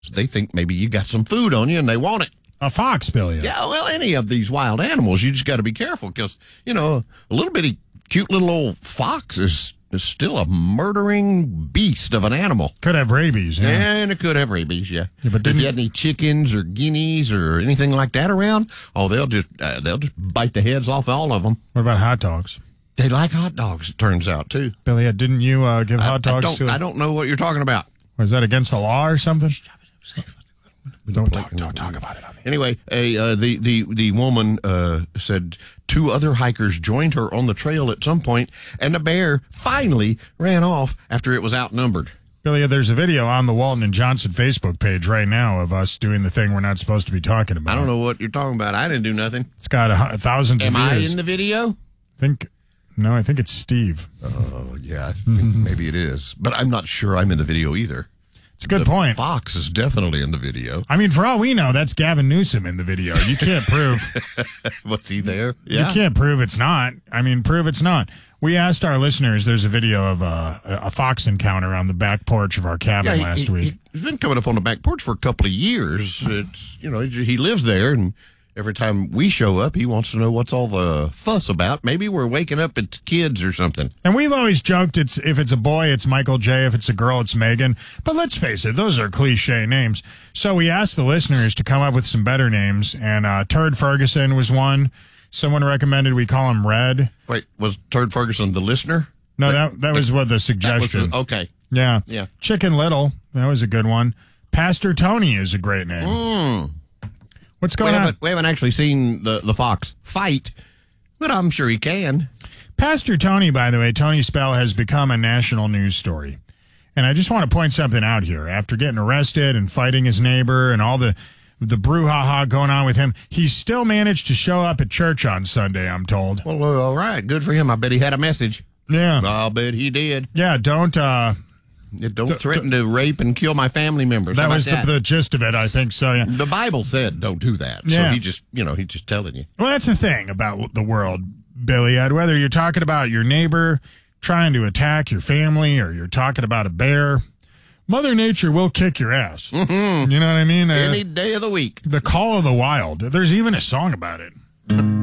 they think maybe you got some food on you and they want it. A fox, Billy. Yeah, well, any of these wild animals, you just got to be careful because, a little bitty cute little old fox is still a murdering beast of an animal. Could have rabies, yeah. And it could have rabies, yeah. But if you had any chickens or guineas or anything like that around, they'll just bite the heads off all of them. What about hot dogs? They like hot dogs, it turns out, too. Billy, didn't you give hot dogs to I don't know what you're talking about. Was that against the law or something? Don't talk about it on the Anyway, the woman said 2 other hikers joined her on the trail at some point, and the bear finally ran off after it was outnumbered. Billy, there's a video on the Walton and Johnson Facebook page right now of us doing the thing we're not supposed to be talking about. I don't know what you're talking about. I didn't do nothing. It's got thousands of views. Am I in the video? No, I think it's Steve. Oh, yeah, I think maybe it is. But I'm not sure I'm in the video either. It's a good point. Fox is definitely in the video. I mean, for all we know, that's Gavin Newsom in the video. You can't prove. What's he there? Yeah. You can't prove it's not. I mean, prove it's not. We asked our listeners, there's a video of a fox encounter on the back porch of our cabin last week. He's been coming up on the back porch for a couple of years. It's, he lives there, and every time we show up, he wants to know what's all the fuss about. Maybe we're waking up its kids or something. And we've always joked if it's a boy, it's Michael J. If it's a girl, it's Megan. But let's face it, those are cliche names. So we asked the listeners to come up with some better names, and Turd Ferguson was one. Someone recommended we call him Red. Wait, was Turd Ferguson the listener? No, that was what the suggestion. Okay. Yeah. Yeah. Chicken Little, that was a good one. Pastor Tony is a great name. What's going on? We haven't actually seen the fox fight, but I'm sure he can. Pastor Tony, by the way, Tony Spell has become a national news story. And I just want to point something out here. After getting arrested and fighting his neighbor and all the brouhaha going on with him, he still managed to show up at church on Sunday, I'm told. Well, all right. Good for him. I bet he had a message. Yeah. I'll bet he did. Yeah, don't threaten to rape and kill my family members. That was the gist of it, I think so, yeah. The Bible said don't do that. Yeah. So he's just telling you. Well, that's the thing about the world, Billy. Whether you're talking about your neighbor trying to attack your family or you're talking about a bear, Mother Nature will kick your ass. Mm-hmm. You know what I mean? Any day of the week. The call of the wild. There's even a song about it.